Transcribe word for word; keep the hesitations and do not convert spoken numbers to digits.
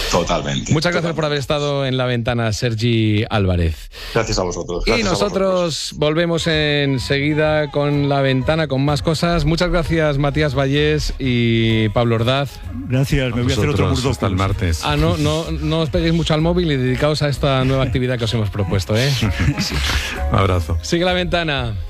Totalmente. Muchas gracias totalmente. por haber estado en La Ventana, Sergi Álvarez. Gracias a vosotros. Y Gracias nosotros volvemos enseguida con La Ventana, con más cosas. Muchas gracias, Matías Vallés y Pablo Ordaz. Gracias, me voy a hacer otro murdo hasta el martes. Ah, no, no, no os peguéis mucho al móvil y dedicaos a esta nueva actividad que os hemos propuesto, ¿eh? Un abrazo. Sigue La Ventana.